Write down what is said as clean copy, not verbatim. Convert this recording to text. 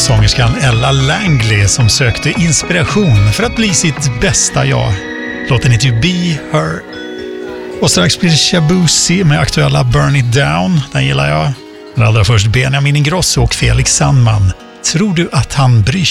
sångerskan Ella Langley som sökte inspiration för att bli sitt bästa jag. Låten heter ju Be Her. Och strax blir det Shabuzi med aktuella Burn It Down. Den gillar jag. Men allra först Benjamin Ingrosso och Felix Sandman. Tror du att han bryr